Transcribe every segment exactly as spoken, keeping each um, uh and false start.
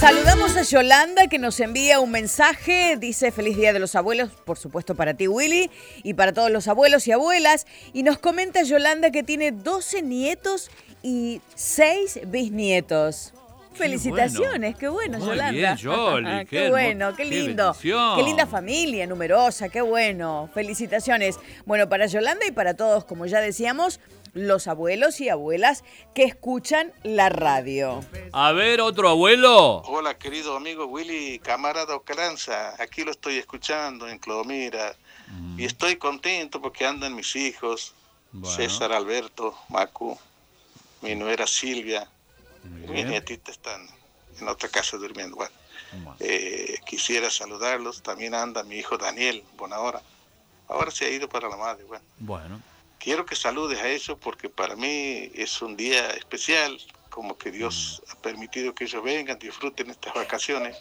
Saludamos a Yolanda que nos envía un mensaje, dice feliz día de los abuelos, por supuesto para ti Willy y para todos los abuelos y abuelas, y nos comenta Yolanda que tiene doce nietos y seis bisnietos. Qué felicitaciones, qué bueno, Muy Yolanda. bien, Yoli, qué, qué bueno, hermo- qué qué lindo. bendición. Qué linda familia, numerosa, qué bueno. Felicitaciones. Bueno, para Yolanda y para todos, como ya decíamos, los abuelos y abuelas que escuchan la radio. A ver, otro abuelo. Hola, querido amigo Willy, camarada Ocalanza. Aquí lo estoy escuchando en Clodomira. Mm. Y estoy contento porque andan mis hijos, bueno. César, Alberto, Macu, mi nuera Silvia. Mis nietitas están en otra casa durmiendo. Bueno, bueno. Eh, quisiera saludarlos. También anda mi hijo Daniel Bonahora. Ahora se ha ido para la madre. Bueno. Bueno. Quiero que saludes a ellos porque para mí es un día especial, como que Dios mm. ha permitido que ellos vengan, disfruten estas vacaciones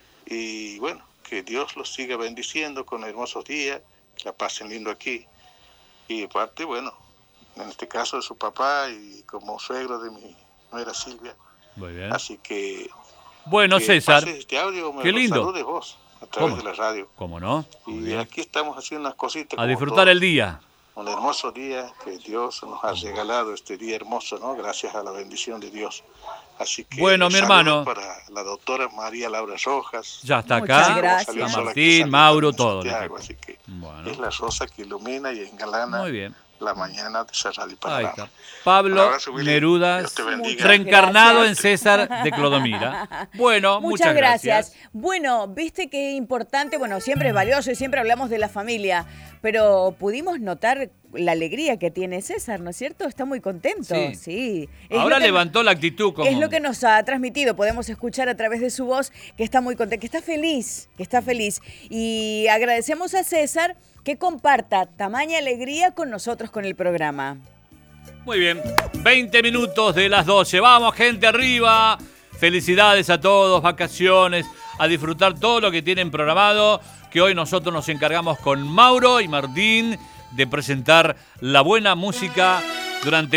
y bueno, que Dios los siga bendiciendo con hermosos días, que la pasen lindo aquí. Y aparte, bueno, en este caso de su papá y como suegro de mi nuera Silvia. Muy bien. Así que... Bueno, que César, este audio, me qué lindo. Saludes vos a través ¿Cómo? de la radio. ¿Cómo no? Muy y bien. Aquí estamos haciendo unas cositas. A disfrutar todos. el día. Un hermoso día que Dios nos ha regalado, este día hermoso, ¿no? Gracias a la bendición de Dios. Así que bueno, mi hermano, para la doctora María Laura Rojas. Ya está acá. Gracias. Martín, Mauro, todo. Así que bueno. Es la rosa que ilumina y engalana. Muy bien. La mañana de esa radio Panorama. Pablo abrazo, Nerudas, reencarnado gracias. En César de Clodomira. Bueno, muchas, muchas gracias. gracias. Bueno, viste qué importante, bueno, siempre es valioso y siempre hablamos de la familia, pero pudimos notar la alegría que tiene César, ¿no es cierto? Está muy contento. Sí. sí. Ahora levantó la actitud. Como... Es lo que nos ha transmitido. Podemos escuchar a través de su voz que está muy contento, que está feliz, que está feliz. Y agradecemos a César que comparta tamaña alegría con nosotros con el programa. Muy bien, veinte minutos de las doce. Vamos, gente, arriba. Felicidades a todos, vacaciones, a disfrutar todo lo que tienen programado, que hoy nosotros nos encargamos con Mauro y Martín de presentar la buena música durante